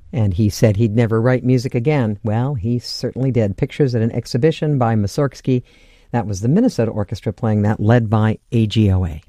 And he said he'd never write music again. Well, he certainly did. Pictures at an exhibition by Mussorgsky. That was the Minnesota Orchestra playing that, led by AGOA.